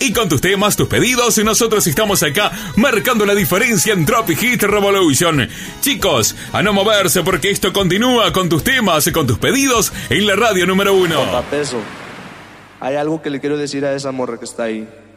Y con tus temas, tus pedidos, nosotros estamos acá marcando la diferencia en Tropic Hit Revolution. Chicos, a no moverse porque esto continúa con tus temas, con tus pedidos en la radio número 1. Peso, hay algo que le quiero decir a esa morra que está ahí.